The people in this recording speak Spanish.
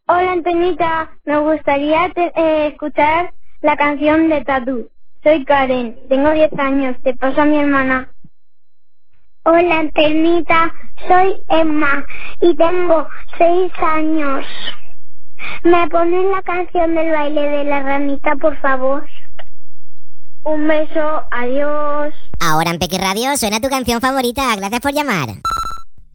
Hola, Antonita. Me gustaría escuchar la canción de Tatú. Soy Karen, tengo 10 años. Te paso a mi hermana. Hola, Antonita. Soy Emma y tengo 6 años. ¿Me pones la canción del baile de la ranita, por favor? Un beso. Adiós. Ahora en Peque Radio suena tu canción favorita. Gracias por llamar.